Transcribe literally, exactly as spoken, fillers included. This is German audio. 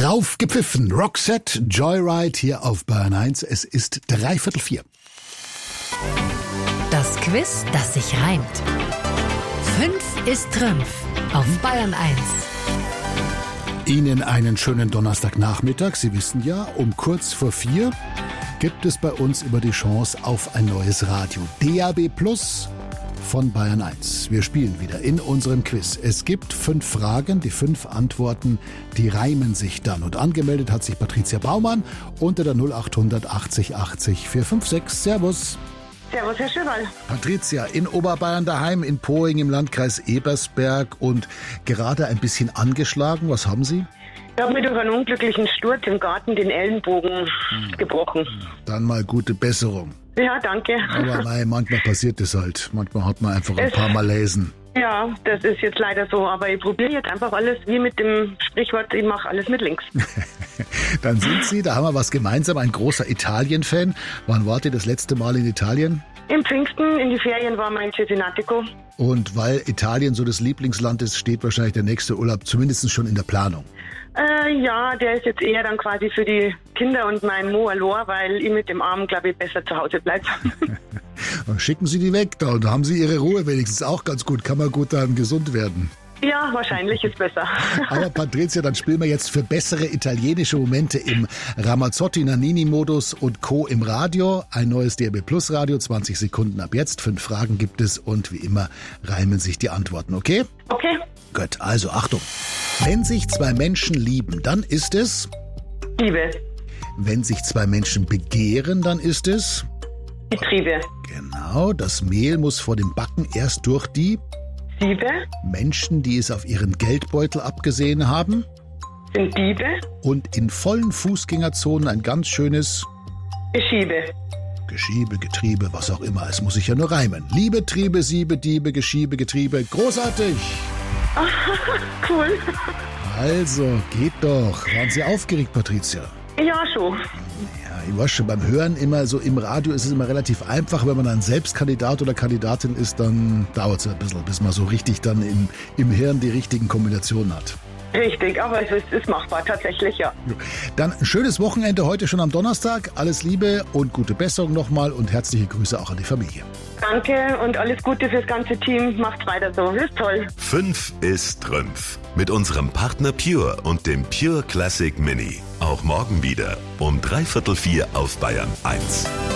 Drauf gepfiffen. Roxette, Joyride hier auf Bayern eins. Es ist dreiviertel vier. Das Quiz, das sich reimt. Fünf ist Trümpf auf Bayern eins. Ihnen einen schönen Donnerstagnachmittag. Sie wissen ja, um kurz vor vier gibt es bei uns immer die Chance auf ein neues Radio. D A B Plus von Bayern eins. Wir spielen wieder in unserem Quiz. Es gibt fünf Fragen, die fünf Antworten, die reimen sich dann. Und angemeldet hat sich Patricia Baumann unter der null acht hundert achtzig achtzig vier fünf sechs. Servus. Servus, Herr Schöberl. Patricia, in Oberbayern daheim, in Poing im Landkreis Ebersberg und gerade ein bisschen angeschlagen. Was haben Sie? Ich habe mir durch einen unglücklichen Sturz im Garten den Ellenbogen hm. gebrochen. Dann mal gute Besserung. Ja, danke. Aber nein, manchmal passiert es halt. Manchmal hat man einfach ein es, paar Malaisen. Ja, das ist jetzt leider so. Aber ich probiere jetzt einfach alles, wie mit dem Sprichwort, ich mache alles mit links. Dann sind Sie, da haben wir was gemeinsam, ein großer Italien-Fan. Wann wart ihr das letzte Mal in Italien? Im Pfingsten, in die Ferien war mein Cetinatico. Und weil Italien so das Lieblingsland ist, steht wahrscheinlich der nächste Urlaub zumindest schon in der Planung. Äh, ja, der ist jetzt eher dann quasi für die Kinder und mein Moalor, weil ich mit dem Arm, glaube ich, besser zu Hause bleibe. Dann schicken Sie die weg da und haben Sie Ihre Ruhe wenigstens auch ganz gut. Kann man gut dann gesund werden. Ja, wahrscheinlich ist besser. Aber Patricia, dann spielen wir jetzt für bessere italienische Momente im Ramazzotti-Nannini-Modus und Co. im Radio. Ein neues D A B Plus Radio, zwanzig Sekunden ab jetzt. Fünf Fragen gibt es und wie immer reimen sich die Antworten, okay? Okay. Gut, also Achtung. Wenn sich zwei Menschen lieben, dann ist es... Liebe. Wenn sich zwei Menschen begehren, dann ist es... Getriebe. Genau, das Mehl muss vor dem Backen erst durch die... Siebe. Menschen, die es auf ihren Geldbeutel abgesehen haben. Sind Diebe. Und in vollen Fußgängerzonen ein ganz schönes... Geschiebe. Geschiebe, Getriebe, was auch immer. Es muss sich ja nur reimen. Liebe, Triebe, Siebe, Diebe, Geschiebe, Getriebe. Großartig! Cool. Also, geht doch. Waren Sie aufgeregt, Patricia? Ja, schon. Ja, ich weiß schon, beim Hören immer so im Radio ist es immer relativ einfach. Wenn man dann selbst Kandidat oder Kandidatin ist, dann dauert es ein bisschen, bis man so richtig dann im, im Hirn die richtigen Kombinationen hat. Richtig, aber es ist, ist machbar, tatsächlich, ja. Dann ein schönes Wochenende heute schon am Donnerstag. Alles Liebe und gute Besserung nochmal und herzliche Grüße auch an die Familie. Danke und alles Gute fürs ganze Team. Macht's weiter so, ist toll. Fünf ist Trümpf. Mit unserem Partner Pure und dem Pure Classic Mini. Auch morgen wieder um dreiviertel vier auf Bayern eins.